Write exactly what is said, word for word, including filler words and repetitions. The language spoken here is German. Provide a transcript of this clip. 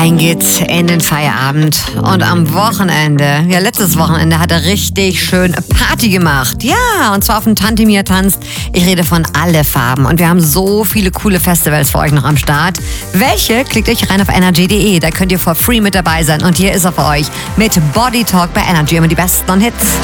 Rein geht's in den Feierabend. Und am Wochenende, ja letztes Wochenende, hat er richtig schön Party gemacht. Ja, und zwar auf dem Tante Mia tanzt. Ich rede von Alle Farben. Und wir haben so viele coole Festivals für euch noch am Start. Welche? Klickt euch rein auf energy punkt de. Da könnt ihr for free mit dabei sein. Und hier ist er für euch mit Body Talk bei Energy. Immer die besten Hits.